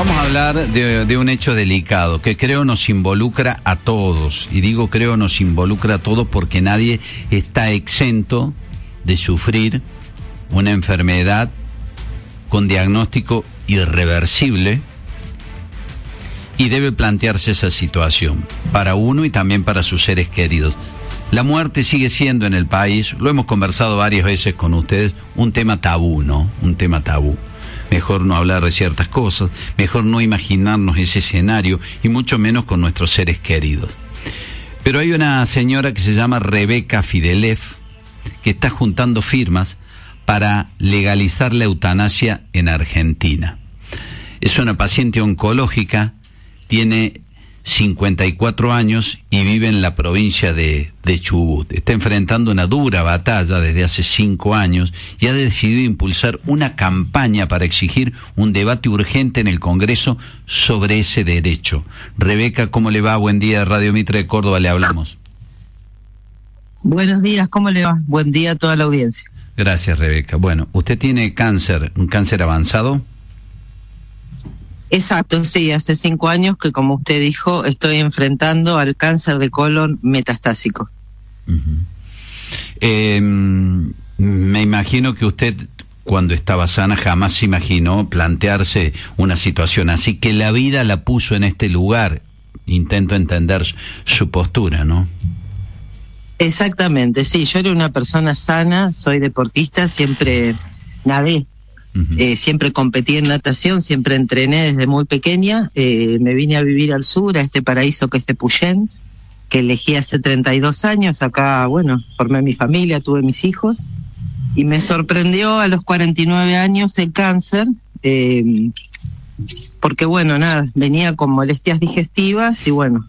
Vamos a hablar de un hecho delicado que creo nos involucra a todos. Y digo creo nos involucra a todos porque nadie está exento de sufrir una enfermedad con diagnóstico irreversible y debe plantearse esa situación para uno y también para sus seres queridos. La muerte sigue siendo en el país, lo hemos conversado varias veces con ustedes, un tema tabú, ¿no? Un tema tabú. Mejor no hablar de ciertas cosas, mejor no imaginarnos ese escenario y mucho menos con nuestros seres queridos. Pero hay una señora que se llama Rebeca Fidelev que está juntando firmas para legalizar la eutanasia en Argentina. Es una paciente oncológica, tiene 54 años y vive en la provincia de Chubut. Está enfrentando una dura batalla desde hace 5 años y ha decidido impulsar una campaña para exigir un debate urgente en el Congreso sobre ese derecho. Rebeca, ¿cómo le va? Buen día, Radio Mitre de Córdoba, le hablamos. Buenos días, ¿cómo le va? Buen día a toda la audiencia. Gracias, Rebeca. Bueno, ¿usted tiene cáncer, un cáncer avanzado? Exacto, sí, hace 5 años que, como usted dijo, estoy enfrentando al cáncer de colon metastásico. Me imagino que usted, cuando estaba sana, jamás se imaginó plantearse una situación así, que la vida la puso en este lugar. Intento entender su postura, ¿no? Exactamente, sí, yo era una persona sana, soy deportista, siempre nadé. Siempre competí en natación, siempre entrené desde muy pequeña, me vine a vivir al sur, a este paraíso que es Epuyén, que elegí hace 32 años, acá, bueno, formé mi familia, tuve mis hijos, y me sorprendió a los 49 años el cáncer, porque bueno, nada, venía con molestias digestivas, y bueno,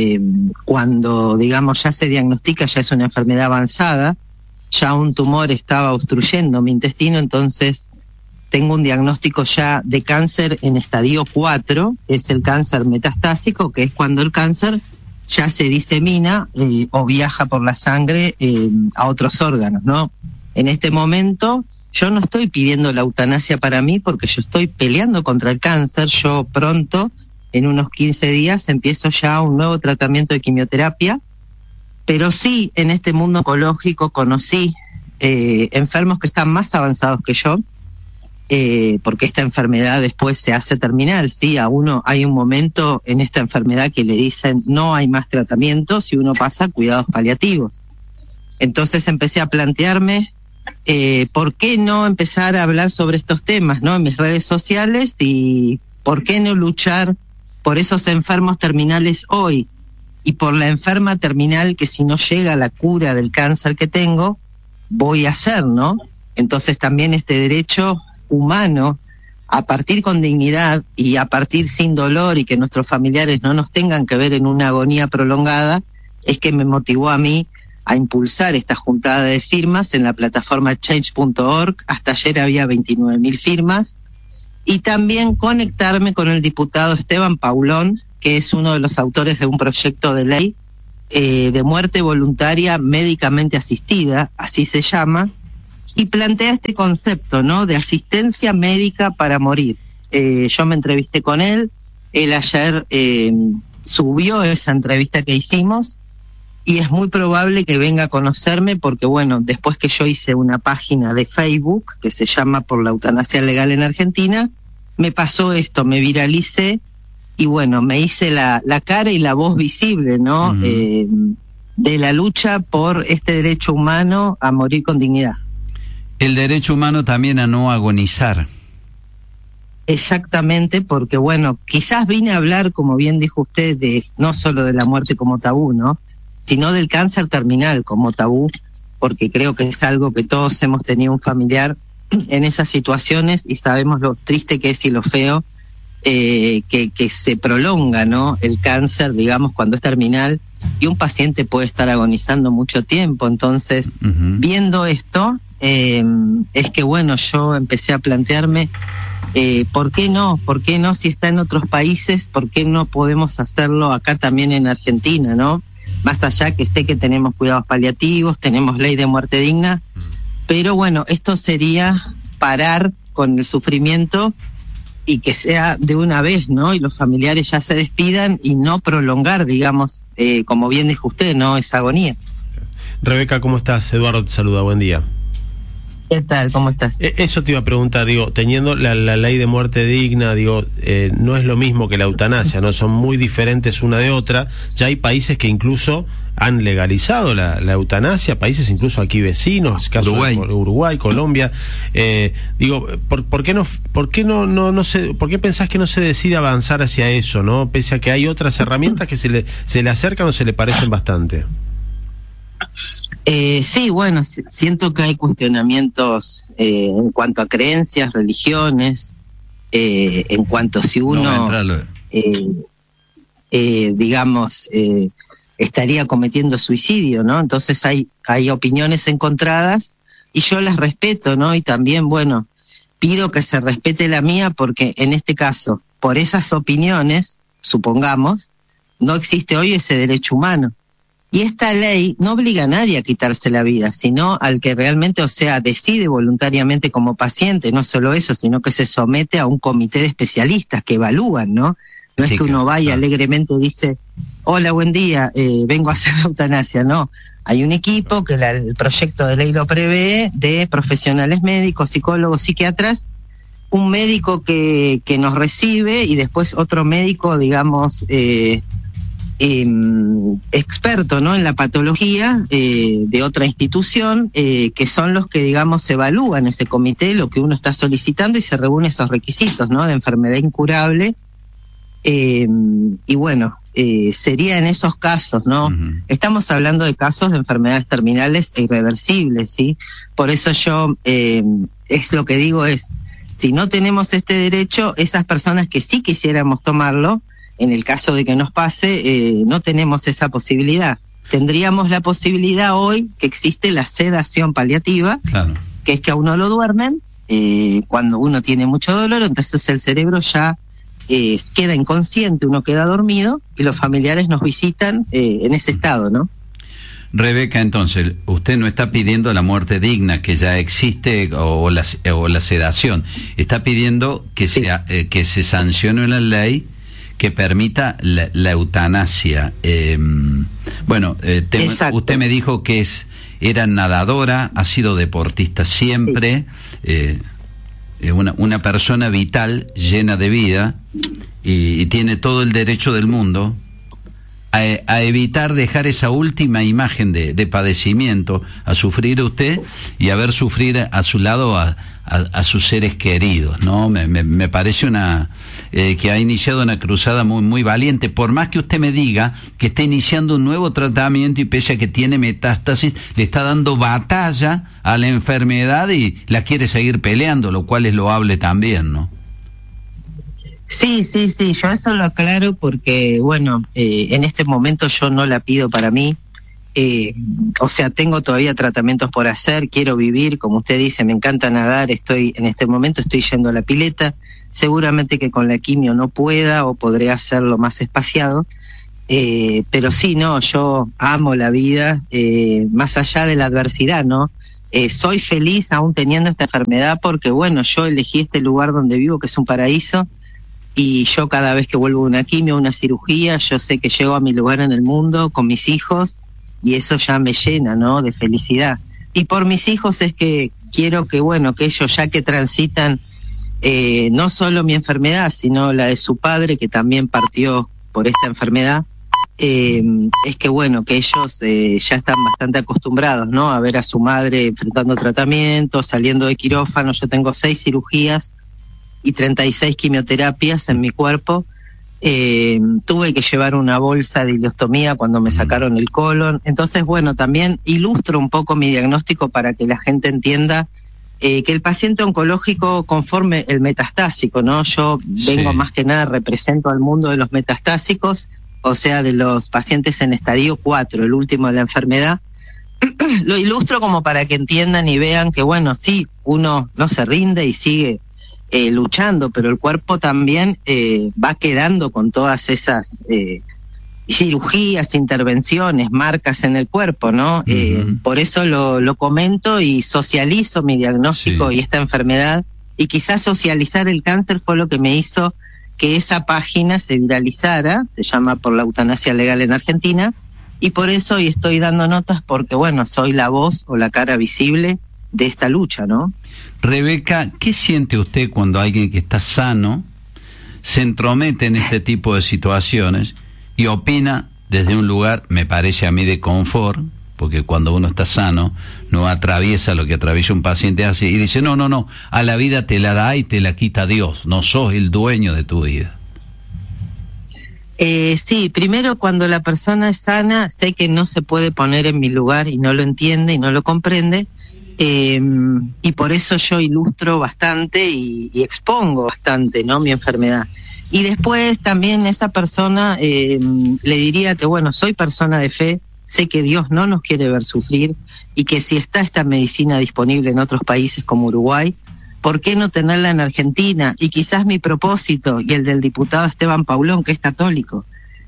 cuando, digamos, ya se diagnostica, ya es una enfermedad avanzada, ya un tumor estaba obstruyendo mi intestino, entonces tengo un diagnóstico ya de cáncer en estadio 4, es el cáncer metastásico, que es cuando el cáncer ya se disemina o viaja por la sangre a otros órganos, ¿no? En este momento yo no estoy pidiendo la eutanasia para mí porque yo estoy peleando contra el cáncer. Yo pronto, en unos 15 días, empiezo ya un nuevo tratamiento de quimioterapia, pero sí en este mundo oncológico conocí enfermos que están más avanzados que yo, porque esta enfermedad después se hace terminal, ¿sí? A uno hay un momento en esta enfermedad que le dicen no hay más tratamientos y uno pasa a cuidados paliativos. Entonces empecé a plantearme por qué no empezar a hablar sobre estos temas, ¿no? En mis redes sociales, y por qué no luchar por esos enfermos terminales hoy y por la enferma terminal que si no llega a la cura del cáncer que tengo, voy a hacer, ¿no? Entonces también este derecho humano a partir con dignidad y a partir sin dolor y que nuestros familiares no nos tengan que ver en una agonía prolongada es que me motivó a mí a impulsar esta juntada de firmas en la plataforma change.org. Hasta ayer había 29.000 firmas, y también conectarme con el diputado Esteban Paulón, que es uno de los autores de un proyecto de ley de muerte voluntaria médicamente asistida, así se llama, y plantea este concepto, ¿no?, de asistencia médica para morir. Yo me entrevisté con él ayer subió esa entrevista que hicimos, y es muy probable que venga a conocerme porque, bueno, después que yo hice una página de Facebook que se llama Por la Eutanasia Legal en Argentina, me pasó esto, me viralicé, y bueno, me hice la cara y la voz visible, ¿no?, de la lucha por este derecho humano a morir con dignidad. El derecho humano también a no agonizar. Exactamente, porque bueno, quizás vine a hablar, como bien dijo usted, de no solo de la muerte como tabú, ¿no?, sino del cáncer terminal como tabú, porque creo que es algo que todos hemos tenido un familiar en esas situaciones y sabemos lo triste que es y lo feo que se prolonga, ¿no?, el cáncer, digamos, cuando es terminal, y un paciente puede estar agonizando mucho tiempo. Entonces, viendo esto, es que bueno, yo empecé a plantearme ¿por qué no? ¿Por qué no? Si está en otros países, ¿por qué no podemos hacerlo acá también en Argentina, no? Más allá que sé que tenemos cuidados paliativos, tenemos ley de muerte digna, pero bueno, esto sería parar con el sufrimiento y que sea de una vez, ¿no? Y los familiares ya se despidan y no prolongar, digamos, como bien dijo usted, ¿no? Esa agonía. Rebeca, ¿cómo estás? Eduardo te saluda, buen día. ¿Qué tal? ¿Cómo estás? Eso te iba a preguntar, digo, teniendo la ley de muerte digna, digo, no es lo mismo que la eutanasia, ¿no? Son muy diferentes una de otra. Ya hay países que incluso han legalizado la eutanasia, países incluso aquí vecinos, caso Uruguay, Colombia. Digo, ¿por qué pensás que no se decide avanzar hacia eso, no? Pese a que hay otras herramientas que se le acercan o se le parecen bastante. Sí, bueno, siento que hay cuestionamientos en cuanto a creencias, religiones, en cuanto si uno, digamos, estaría cometiendo suicidio, ¿no? Entonces hay opiniones encontradas y yo las respeto, ¿no? Y también, bueno, pido que se respete la mía porque en este caso, por esas opiniones, supongamos, no existe hoy ese derecho humano. Y esta ley no obliga a nadie a quitarse la vida, sino al que realmente, o sea, decide voluntariamente como paciente, no solo eso, sino que se somete a un comité de especialistas que evalúan, ¿no? No es que uno vaya alegremente y dice, hola, buen día, vengo a hacer la eutanasia, no. Hay un equipo que el proyecto de ley lo prevé, de profesionales médicos, psicólogos, psiquiatras, un médico que nos recibe y después otro médico, digamos, experto, ¿no? En la patología de otra institución, que son los que, digamos, evalúan ese comité, lo que uno está solicitando y se reúnen esos requisitos, ¿no? De enfermedad incurable. Y bueno, sería en esos casos, ¿no? Uh-huh. Estamos hablando de casos de enfermedades terminales e irreversibles, ¿sí? Por eso yo, es lo que digo es, si no tenemos este derecho, esas personas que sí quisiéramos tomarlo, en el caso de que nos pase, no tenemos esa posibilidad. Tendríamos la posibilidad hoy que existe la sedación paliativa, claro, que es que a uno lo duermen cuando uno tiene mucho dolor, entonces el cerebro ya queda inconsciente, uno queda dormido y los familiares nos visitan en ese estado, ¿no? Rebeca, entonces, usted no está pidiendo la muerte digna, que ya existe, o la sedación. Está pidiendo que, sí, que se sancione la ley que permita la eutanasia. Usted me dijo que era nadadora, ha sido deportista siempre, sí, una persona vital, llena de vida, y tiene todo el derecho del mundo a evitar dejar esa última imagen de padecimiento, a sufrir usted y a ver sufrir a su lado a sus seres queridos, ¿no? Me parece que ha iniciado una cruzada muy, muy valiente, por más que usted me diga que está iniciando un nuevo tratamiento y pese a que tiene metástasis, le está dando batalla a la enfermedad y la quiere seguir peleando, lo cual es loable también, ¿no? Sí, yo eso lo aclaro porque, bueno, en este momento yo no la pido para mí, o sea, tengo todavía tratamientos por hacer, quiero vivir, como usted dice, me encanta nadar, en este momento estoy yendo a la pileta, seguramente que con la quimio no pueda o podré hacerlo más espaciado, pero sí, no, yo amo la vida, más allá de la adversidad, ¿no? Soy feliz aún teniendo esta enfermedad porque, bueno, yo elegí este lugar donde vivo, que es un paraíso, y yo cada vez que vuelvo a una quimio, una cirugía, yo sé que llego a mi lugar en el mundo con mis hijos y eso ya me llena, ¿no? De felicidad. Y por mis hijos es que quiero que, bueno, que ellos ya que transitan no solo mi enfermedad, sino la de su padre, que también partió por esta enfermedad, es que, bueno, que ellos ya están bastante acostumbrados, ¿no? A ver a su madre enfrentando tratamientos, saliendo de quirófano. Yo tengo 6 cirugías y 36 quimioterapias en mi cuerpo. Tuve que llevar una bolsa de ileostomía cuando me sacaron el colon. Entonces, bueno, también ilustro un poco mi diagnóstico para que la gente entienda que el paciente oncológico conforme el metastásico, ¿no? Yo vengo más que nada, represento al mundo de los metastásicos, o sea, de los pacientes en estadio 4, el último de la enfermedad. Lo ilustro como para que entiendan y vean que, bueno, sí, uno no se rinde y sigue luchando, pero el cuerpo también va quedando con todas esas cirugías, intervenciones, marcas en el cuerpo, ¿no? Uh-huh. Por eso lo comento y socializo mi diagnóstico y esta enfermedad, Y quizás socializar el cáncer fue lo que me hizo que esa página se viralizara, se llama Por la Eutanasia Legal en Argentina, y por eso hoy estoy dando notas porque, bueno, soy la voz o la cara visible de esta lucha, ¿no? Rebeca, ¿qué siente usted cuando alguien que está sano se entromete en este tipo de situaciones y opina desde un lugar, me parece a mí, de confort? Porque cuando uno está sano no atraviesa lo que atraviesa un paciente así y dice, no, a la vida te la da y te la quita Dios, no sos el dueño de tu vida. Sí, primero cuando la persona es sana, sé que no se puede poner en mi lugar y no lo entiende y no lo comprende, y por eso yo ilustro bastante y expongo bastante, ¿no?, mi enfermedad. Y después también esa persona le diría que, bueno, soy persona de fe, sé que Dios no nos quiere ver sufrir y que si está esta medicina disponible en otros países como Uruguay, ¿por qué no tenerla en Argentina? Y quizás mi propósito y el del diputado Esteban Paulón, que es católico,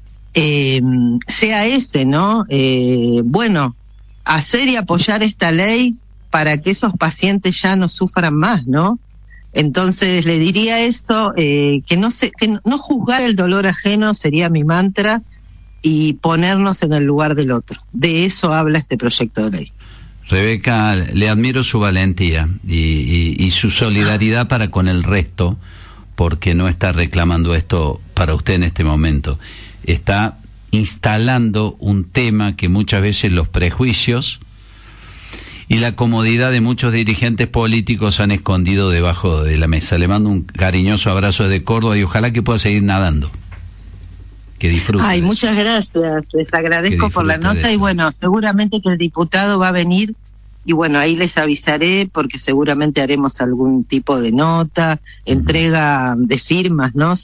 sea ese, ¿no? Bueno, hacer y apoyar esta ley para que esos pacientes ya no sufran más, ¿no? Entonces le diría eso, que no juzgar el dolor ajeno sería mi mantra, y ponernos en el lugar del otro. De eso habla este proyecto de ley. Rebeca, le admiro su valentía y su solidaridad para con el resto, porque no está reclamando esto para usted en este momento. Está instalando un tema que muchas veces los prejuicios y la comodidad de muchos dirigentes políticos han escondido debajo de la mesa. Le mando un cariñoso abrazo desde Córdoba y ojalá que pueda seguir nadando. Que disfrute. Ay, muchas gracias, les agradezco por la nota y bueno, seguramente que el diputado va a venir y bueno, ahí les avisaré porque seguramente haremos algún tipo de nota, entrega de firmas, ¿no?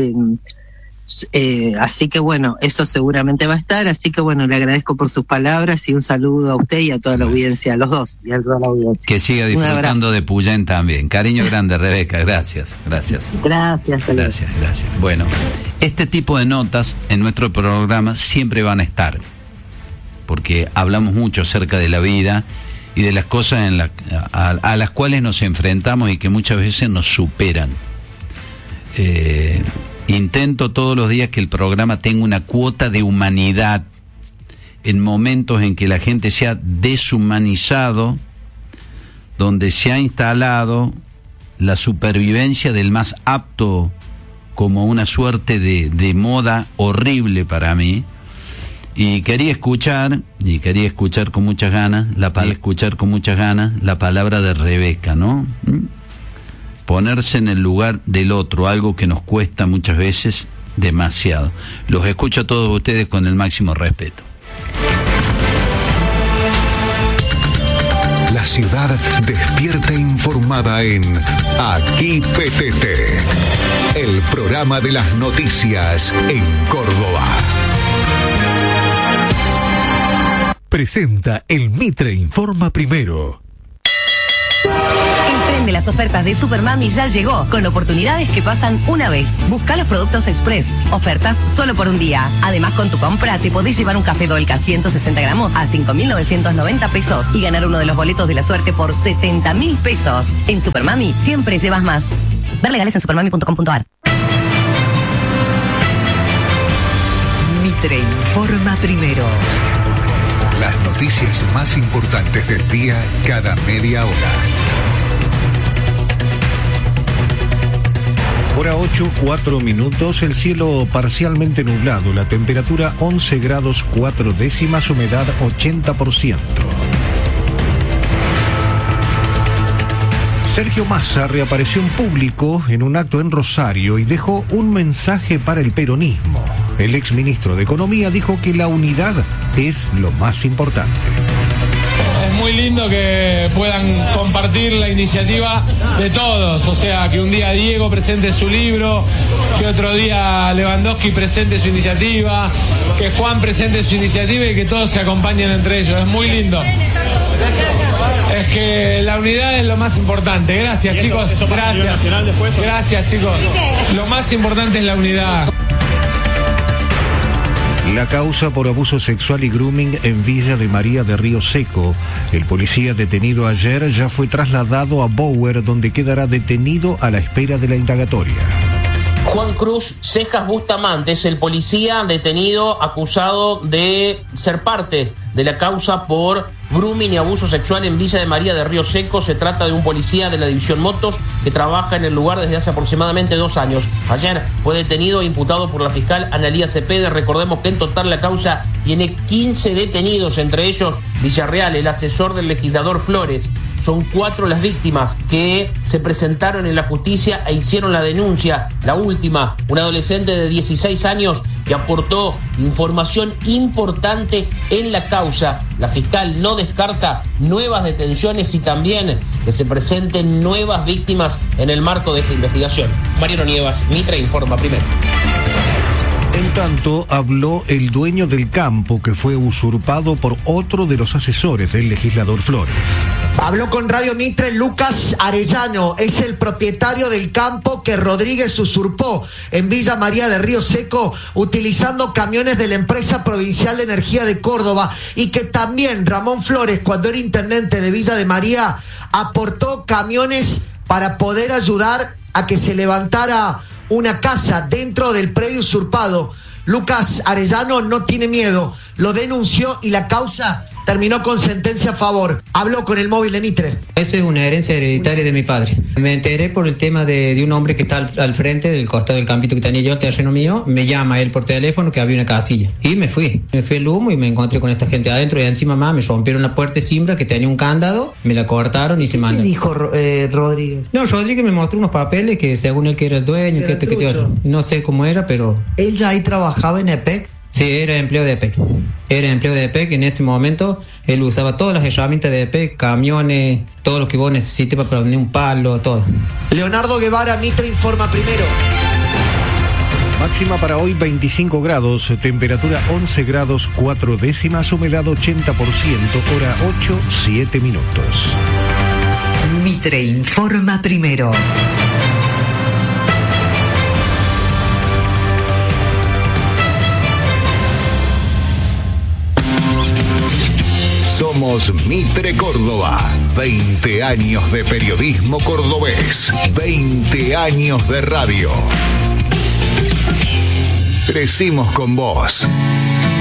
Así que bueno, eso seguramente va a estar, así que bueno, le agradezco por sus palabras y un saludo a usted y a toda la audiencia, a los dos y a toda la audiencia. Que siga disfrutando de Puyén también. Cariño grande, Rebeca, gracias. Gracias. Bueno, este tipo de notas en nuestro programa siempre van a estar, porque hablamos mucho acerca de la vida y de las cosas a las cuales nos enfrentamos y que muchas veces nos superan. Intento todos los días que el programa tenga una cuota de humanidad en momentos en que la gente se ha deshumanizado, donde se ha instalado la supervivencia del más apto como una suerte de moda horrible para mí. Y quería escuchar con muchas ganas la palabra de Rebeca, ¿no? Ponerse en el lugar del otro, algo que nos cuesta muchas veces demasiado. Los escucho a todos ustedes con el máximo respeto. La ciudad despierta informada en Aquí PTT, el programa de las noticias en Córdoba. Presenta el Mitre Informa Primero. El tren de las ofertas de Supermami ya llegó, con oportunidades que pasan una vez. Busca los productos Express, ofertas solo por un día. Además, con tu compra te podés llevar un café Dolca 160 gramos a 5.990 pesos y ganar uno de los boletos de la suerte por 70.000 pesos. En Supermami siempre llevas más. Ver legales en supermami.com.ar. Mitre Informa Primero. Las noticias más importantes del día cada media hora. Hora 8:04, el cielo parcialmente nublado, la temperatura 11 grados 4 décimas, humedad 80%. Sergio Massa reapareció en público en un acto en Rosario y dejó un mensaje para el peronismo. El exministro de Economía dijo que la unidad es lo más importante. Es muy lindo que puedan compartir la iniciativa de todos, o sea, que un día Diego presente su libro, que otro día Lewandowski presente su iniciativa, que Juan presente su iniciativa y que todos se acompañen entre ellos. Es muy lindo. Es que la unidad es lo más importante. Gracias, chicos. Gracias. Gracias, chicos. Lo más importante es la unidad. La causa por abuso sexual y grooming en Villa de María de Río Seco. El policía detenido ayer ya fue trasladado a Bower, donde quedará detenido a la espera de la indagatoria. Juan Cruz Cejas Bustamante es el policía detenido acusado de ser parte de la causa por grooming y abuso sexual en Villa de María de Río Seco. Se trata de un policía de la División Motos que trabaja en el lugar desde hace aproximadamente 2 años. Ayer fue detenido e imputado por la fiscal Analía Cepeda. Recordemos que en total la causa tiene 15 detenidos, entre ellos Villarreal, el asesor del legislador Flores. Son 4 las víctimas que se presentaron en la justicia e hicieron la denuncia. La última, una adolescente de 16 años que aportó información importante en la causa. La fiscal no descarta nuevas detenciones y también que se presenten nuevas víctimas en el marco de esta investigación. Mariano Nievas, Mitre informa primero. En tanto, habló el dueño del campo que fue usurpado por otro de los asesores del legislador Flores. Habló con Radio Mitre Lucas Arellano, es el propietario del campo que Rodríguez usurpó en Villa María de Río Seco utilizando camiones de la empresa provincial de energía de Córdoba, y que también Ramón Flores, cuando era intendente de Villa de María, aportó camiones para poder ayudar a que se levantara una casa dentro del predio usurpado. Lucas Arellano no tiene miedo, lo denunció y la causa terminó con sentencia a favor. Habló con el móvil de Mitre. Eso es una herencia hereditaria de mi padre. Me enteré por el tema de un hombre que está al frente del costado del campito que tenía yo, el terreno mío. Me llama él por teléfono que había una casilla. Y me fui el humo y me encontré con esta gente adentro. Y encima más me rompieron la puerta de Simbra que tenía un candado, me la cortaron y se mandaron. ¿Qué dijo Rodríguez? No, Rodríguez me mostró unos papeles que según él que era el dueño, que otro. No sé cómo era, pero... ¿Él ya ahí trabajaba en EPEC? Sí, era empleo de EPEC. Era empleo de EPEC. En ese momento él usaba todas las herramientas de EPEC, camiones, todo lo que vos necesites para prender un palo, todo. Leonardo Guevara, Mitre informa primero. Máxima para hoy 25 grados, temperatura 11 grados 4 décimas, humedad 80%, hora 8, 7 minutos. Mitre informa primero. Somos Mitre Córdoba. 20 años de periodismo cordobés. 20 años de radio. Crecimos con vos.